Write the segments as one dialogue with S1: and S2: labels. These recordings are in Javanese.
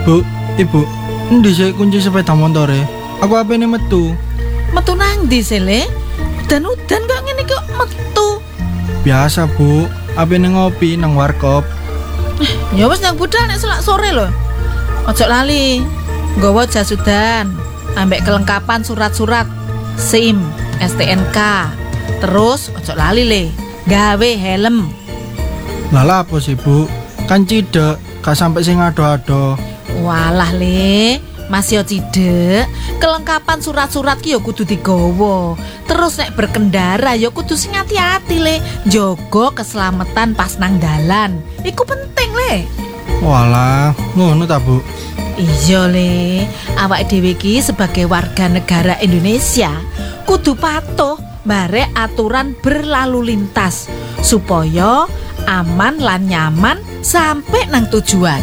S1: Bu, Ibu, endi sih kunci sepeda motore? Aku apene metu.
S2: Metu nang ndi sele? Udan-udan kok ngene kok metu.
S1: Biasa, Bu. Apene ngopi nang warkop.
S2: Ya wis nang budal nek selak sore lho. Ojo lali. Nggawa jas udan, ambek kelengkapan surat-surat SIM, STNK. Terus ojo lali le, gawe helm.
S1: Lah apa sih, Bu? Kan cidek, gak sampai sing ado-ado.
S2: Walah le, masih cidek. Kelengkapan surat-surat ki ya kudu digawa. Terus nek berkendara ya kudu sing hati-hati le, njogo keselamatan pas nang dalan. Iku penting le.
S1: Walah, ngono ta, Bu?
S2: Iya le, awak dhewe ki sebagai warga negara Indonesia kudu patuh barek aturan berlalu lintas supaya aman lan nyaman sampai nang tujuan.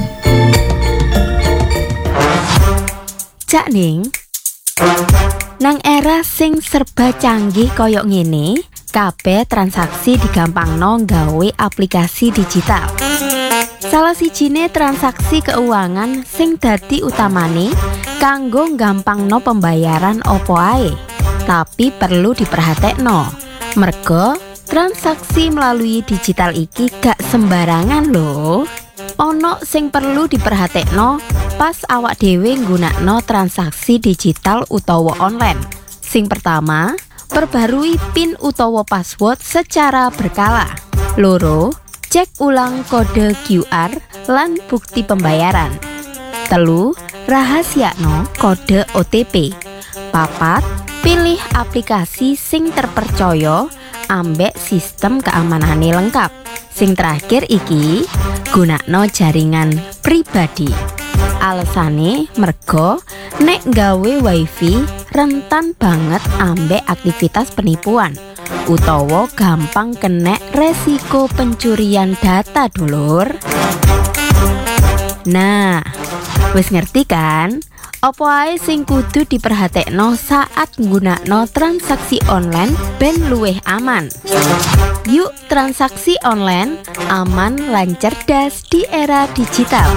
S3: Cak Ning, nang era sing serba canggih koyok ngene, kabeh transaksi digampangno gawe aplikasi digital. Salah sijine transaksi keuangan sing dadi utamane kanggo gampangno pembayaran opo ae. Tapi perlu diperhatekno, merga transaksi melalui digital iki gak sembarangan lho. Ono sing perlu diperhatekno pas awak dhewe nggunakno transaksi digital utawa online. Sing pertama, perbarui PIN utawa password secara berkala. Loro, cek ulang kode QR lan bukti pembayaran. Telu, rahasiakno kode OTP. Papat, pilih aplikasi sing terpercaya ambek sistem keamanane lengkap. Sing terakhir iki, gunakno jaringan pribadi. Alesane merga nek gawe wifi rentan banget ambek aktivitas penipuan utawa gampang kena resiko pencurian data dulur. Nah, wis ngerti kan? Opo ae sing kudu diperhatekno saat nggunakno transaksi online ben luwih aman. Yuk transaksi online aman lan cerdas di era digital.